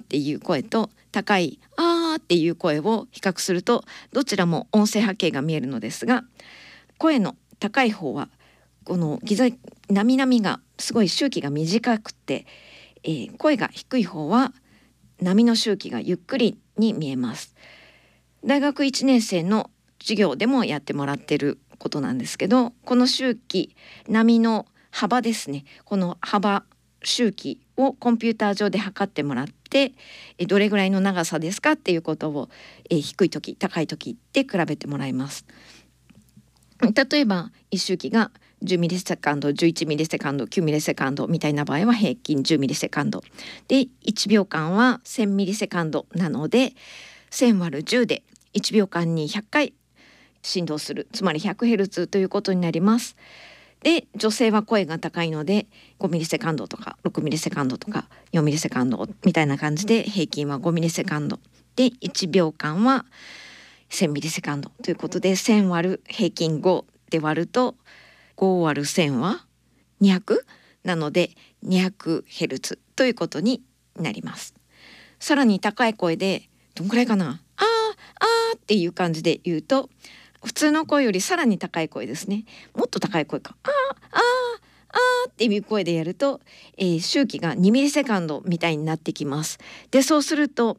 っていう声と高いあーっていう声を比較すると、どちらも音声波形が見えるのですが、声の高い方はこの波々がすごい周期が短くて、声が低い方は波の周期がゆっくりに見えます。大学1年生の授業でもやってもらってることなんですけど、この周期、波の幅ですね、この幅周期をコンピューター上で測ってもらって、どれぐらいの長さですかっていうことを、低い時高い時って比べてもらいます。例えば1周期が10ミリセカンド、11ミリセカンド、9ミリセカンドみたいな場合は平均10ミリセカンドで、1秒間は1000ミリセカンドなので1000割る10で1秒間に100回振動する、つまり 100Hz ということになります。で、女性は声が高いので5ミリセカンドとか6ミリセカンドとか4ミリセカンドみたいな感じで、平均は5ミリセカンドで1秒間は1000ミリセカンドということで、1000割る平均5で割ると5割る1000は200なので 200Hz ということになります。さらに高い声でどんくらいかな、あーっていう感じで言うと、普通の声よりさらに高い声ですね、もっと高い声か、っていう声でやると、周期が2ミリセカンドみたいになってきます。で、そうすると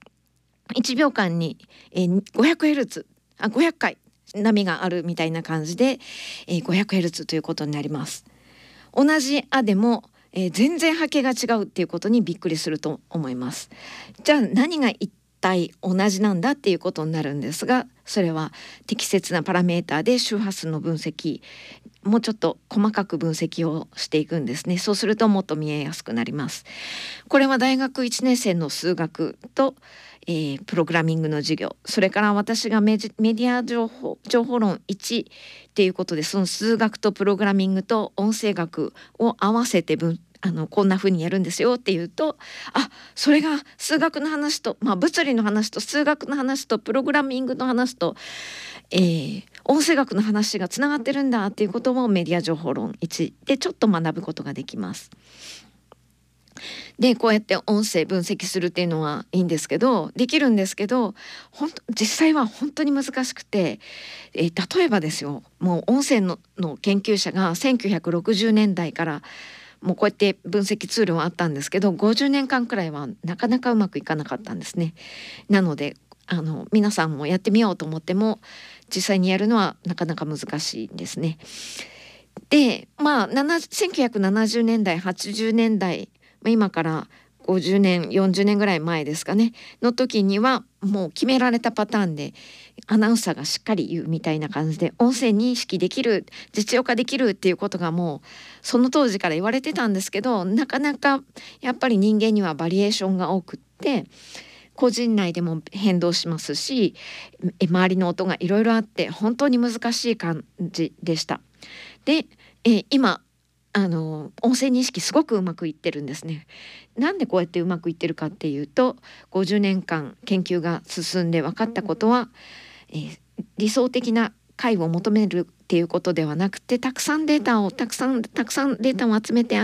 1秒間に、500Hz、500回波があるみたいな感じで、500Hz ということになります。同じ「あ」でも、全然波形が違うっていうことにびっくりすると思います。じゃあ何が一体同じなんだっていうことになるんですが、それは適切なパラメーターで周波数の分析、もうちょっと細かく分析をしていくんですね。そうするともっと見えやすくなります。これは大学1年生の数学と、プログラミングの授業、それから私がメディア情報論1っていうことで、その数学とプログラミングと音声学を合わせてこんな風にやるんですよっていうと、それが数学の話と、物理の話と数学の話とプログラミングの話と、音声学の話がつながってるんだっていうこともメディア情報論1でちょっと学ぶことができます。で、こうやって音声分析するっていうのはいいんですけど、できるんですけど、実際は本当に難しくて、例えばですよ、もう音声の研究者が1960年代からもうこうやって分析ツールはあったんですけど、50年間くらいはなかなかうまくいかなかったんですね。なので皆さんもやってみようと思っても実際にやるのはなかなか難しいんですね。で、1970年代80年代、今から50年40年ぐらい前ですかねの時にはもう決められたパターンでアナウンサーがしっかり言うみたいな感じで、音声認識できる、実用化できるっていうことがもうその当時から言われてたんですけど、なかなかやっぱり人間にはバリエーションが多くって個人内でも変動しますし、周りの音がいろいろあって本当に難しい感じでした。で、今音声認識すごくうまくいってるんですね。なんでこうやってうまくいってるかっていうと、50年間研究が進んで分かったことは、理想的な解を求めるっていうことではなくて、たくさんデータを集めて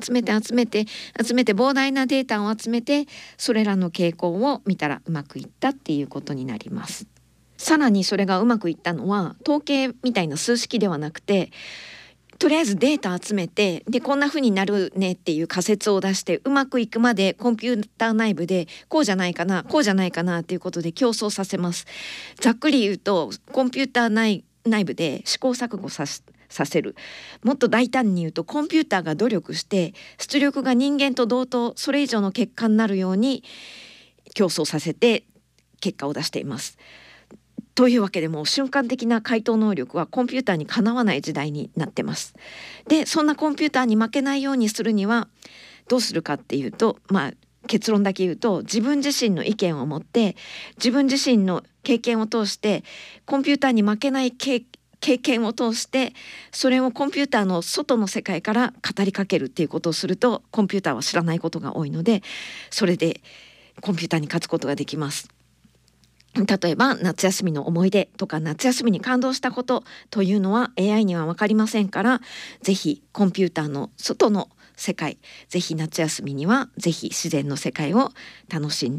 膨大なデータを集めて、それらの傾向を見たらうまくいったっていうことになります。さらにそれがうまくいったのは統計みたいな数式ではなくて、とりあえずデータ集めて、でこんな風になるねっていう仮説を出して、うまくいくまでコンピューター内部でこうじゃないかなっていうことで競争させます。ざっくり言うとコンピューター内部で試行錯誤させる。もっと大胆に言うとコンピューターが努力して出力が人間と同等、それ以上の結果になるように競争させて結果を出しています。というわけでも瞬間的な回答能力はコンピューターにかなわない時代になってます。で、そんなコンピューターに負けないようにするにはどうするかっていうと、結論だけ言うと、自分自身の意見を持って自分自身の経験を通してコンピューターに負けない経験を通して、それをコンピューターの外の世界から語りかけるっていうことをすると、コンピューターは知らないことが多いので、それでコンピューターに勝つことができます。例えば夏休みの思い出とか夏休みに感動したことというのは AI には分かりませんから、ぜひコンピューターの外の世界、ぜひ夏休みにはぜひ自然の世界を楽しん